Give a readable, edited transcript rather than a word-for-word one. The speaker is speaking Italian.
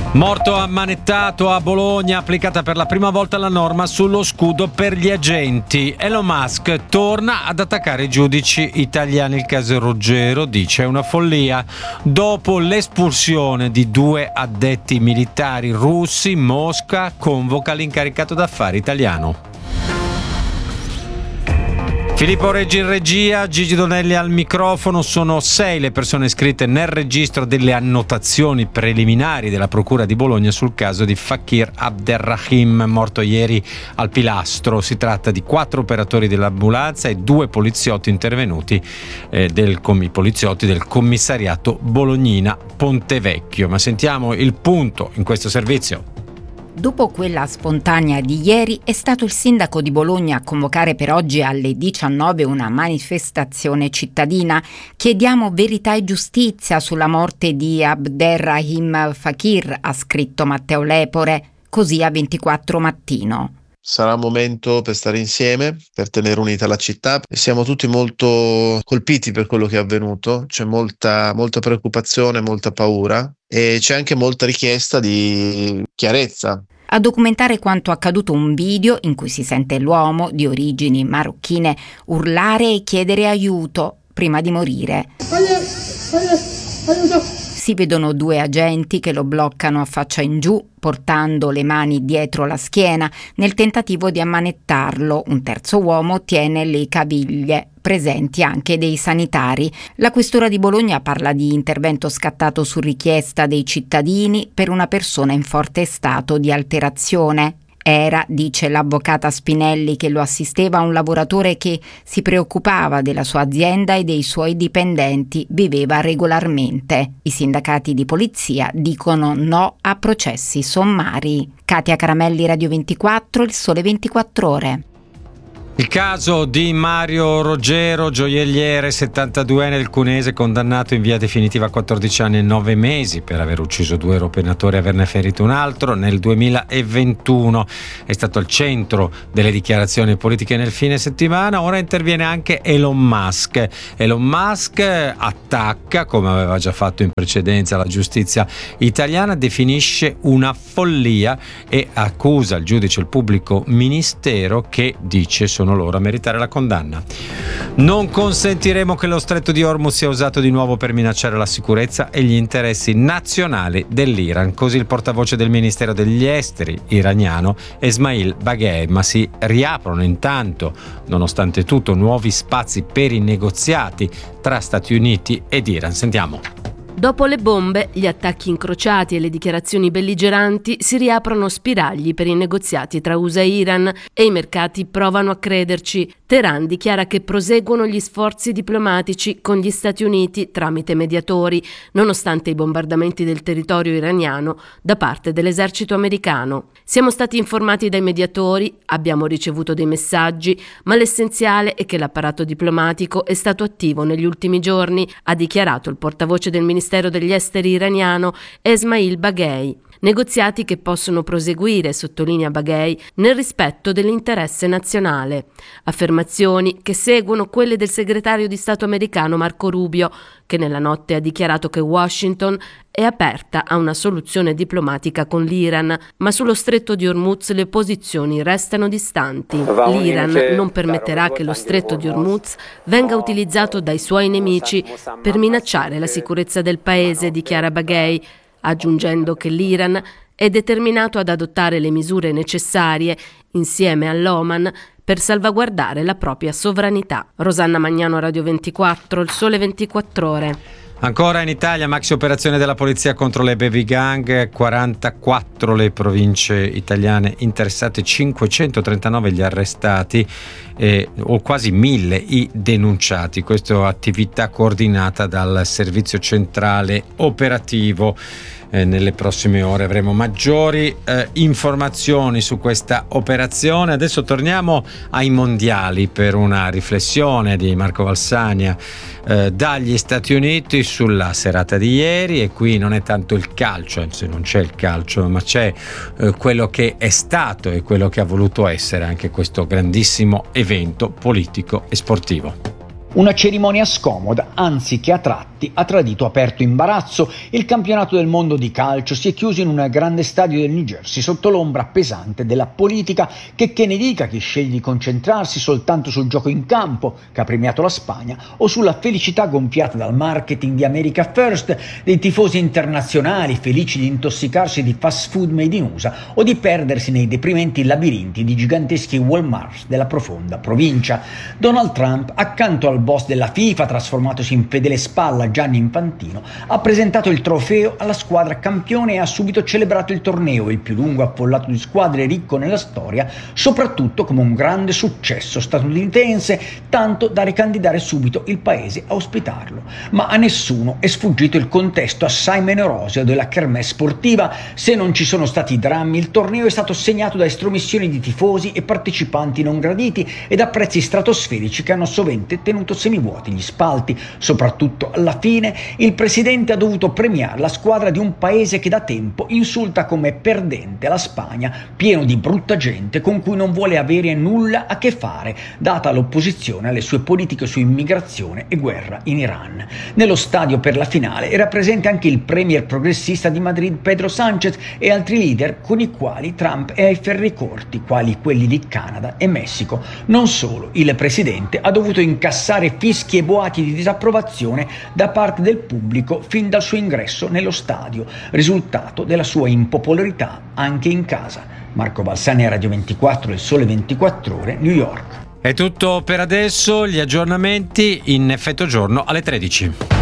Morto ammanettato a Bologna, applicata per la prima volta la norma sullo scudo per gli agenti. Elon Musk torna ad attaccare i giudici italiani. Il caso Ruggero dice è una follia. Dopo l'espulsione di 2 addetti militari russi, Mosca convoca l'incaricato d'affari italiano. Filippo Reggi in regia, Gigi Donelli al microfono. Sono 6 le persone iscritte nel registro delle annotazioni preliminari della Procura di Bologna sul caso di Fakir Abderrahim, morto ieri al Pilastro. Si tratta di 4 operatori dell'ambulanza e 2 poliziotti intervenuti i poliziotti del commissariato Bolognina Pontevecchio. Ma sentiamo il punto in questo servizio. Dopo quella spontanea di ieri è stato il sindaco di Bologna a convocare per oggi alle 19 una manifestazione cittadina. Chiediamo verità e giustizia sulla morte di Abderrahim Fakir, ha scritto Matteo Lepore, così a 24 Mattino. Sarà un momento per stare insieme, per tenere unita la città. Siamo tutti molto colpiti per quello che è avvenuto, c'è molta preoccupazione, molta paura e c'è anche molta richiesta di chiarezza. A documentare quanto accaduto un video in cui si sente l'uomo di origini marocchine urlare e chiedere aiuto prima di morire. Si vedono 2 agenti che lo bloccano a faccia in giù, portando le mani dietro la schiena nel tentativo di ammanettarlo. Un terzo uomo tiene le caviglie, presenti anche dei sanitari. La questura di Bologna parla di intervento scattato su richiesta dei cittadini per una persona in forte stato di alterazione. Era, dice l'avvocata Spinelli che lo assisteva, un lavoratore che si preoccupava della sua azienda e dei suoi dipendenti, viveva regolarmente. I sindacati di polizia dicono no a processi sommari. Katia Caramelli, Radio 24, Il Sole 24 Ore. Il caso di Mario Ruggero, gioielliere 72enne del Cunese, condannato in via definitiva a 14 anni e 9 mesi per aver ucciso 2 ropenatori e averne ferito un altro nel 2021. È stato al centro delle dichiarazioni politiche nel fine settimana. Ora interviene anche Elon Musk. Elon Musk attacca, come aveva già fatto in precedenza la giustizia italiana, definisce una follia e accusa il giudice, il pubblico ministero, che dice sono loro a meritare la condanna. Non consentiremo che lo stretto di Hormuz sia usato di nuovo per minacciare la sicurezza e gli interessi nazionali dell'Iran. Così il portavoce del Ministero degli Esteri iraniano Esmail Baghei. Ma si riaprono intanto, nonostante tutto, nuovi spazi per i negoziati tra Stati Uniti ed Iran. Sentiamo. Dopo le bombe, gli attacchi incrociati e le dichiarazioni belligeranti, si riaprono spiragli per i negoziati tra USA e Iran e i mercati provano a crederci. Teheran dichiara che proseguono gli sforzi diplomatici con gli Stati Uniti tramite mediatori, nonostante i bombardamenti del territorio iraniano da parte dell'esercito americano. Siamo stati informati dai mediatori, abbiamo ricevuto dei messaggi, ma l'essenziale è che l'apparato diplomatico è stato attivo negli ultimi giorni, ha dichiarato il portavoce del Ministero degli Esteri iraniano Esmail Baghei. Negoziati che possono proseguire, sottolinea Baghei, nel rispetto dell'interesse nazionale. Affermazioni che seguono quelle del segretario di Stato americano Marco Rubio, che nella notte ha dichiarato che Washington è aperta a una soluzione diplomatica con l'Iran, ma sullo stretto di Hormuz le posizioni restano distanti. L'Iran non permetterà che lo stretto di Hormuz venga utilizzato dai suoi nemici per minacciare la sicurezza del paese, dichiara Baghei, aggiungendo che l'Iran è determinato ad adottare le misure necessarie insieme all'Oman per salvaguardare la propria sovranità. Rosanna Magnano, Radio 24, Il Sole 24 Ore. Ancora in Italia, maxi operazione della polizia contro le baby gang, 44 le province italiane interessate, 539 gli arrestati o quasi 1000 i denunciati. Questa è attività coordinata dal Servizio Centrale Operativo. Nelle prossime ore avremo maggiori informazioni su questa operazione. Adesso torniamo ai mondiali per una riflessione di Marco Valsania dagli Stati Uniti sulla serata di ieri. E qui non è tanto il calcio, anzi non c'è il calcio, ma c'è quello che è stato e quello che ha voluto essere anche questo grandissimo evento politico e sportivo. Una cerimonia scomoda, anzi che a tratti ha tradito aperto imbarazzo. Il campionato del mondo di calcio si è chiuso in un grande stadio del New Jersey sotto l'ombra pesante della politica che ne dica chi sceglie di concentrarsi soltanto sul gioco in campo, che ha premiato la Spagna, o sulla felicità gonfiata dal marketing di America First dei tifosi internazionali felici di intossicarsi di fast food made in USA o di perdersi nei deprimenti labirinti di giganteschi Walmart della profonda provincia. Donald Trump, accanto al boss della FIFA, trasformatosi in fedele spalla Gianni Infantino, ha presentato il trofeo alla squadra campione e ha subito celebrato il torneo, il più lungo affollato di squadre ricco nella storia, soprattutto come un grande successo statunitense, tanto da ricandidare subito il paese a ospitarlo. Ma a nessuno è sfuggito il contesto assai meno roseo della kermesse sportiva. Se non ci sono stati drammi, il torneo è stato segnato da estromissioni di tifosi e partecipanti non graditi e da prezzi stratosferici che hanno sovente tenuto semivuoti gli spalti. Soprattutto alla fine il presidente ha dovuto premiare la squadra di un paese che da tempo insulta come perdente la Spagna, pieno di brutta gente con cui non vuole avere nulla a che fare, data l'opposizione alle sue politiche su immigrazione e guerra in Iran. Nello stadio per la finale era presente anche il premier progressista di Madrid Pedro Sánchez e altri leader con i quali Trump è ai ferri corti, quali quelli di Canada e Messico. Non solo, il presidente ha dovuto incassare fischi e boati di disapprovazione da parte del pubblico fin dal suo ingresso nello stadio, risultato della sua impopolarità anche in casa. Marco Balsani, Radio 24, Il Sole 24 Ore, New York. È tutto per adesso, gli aggiornamenti in effetto giorno alle 13.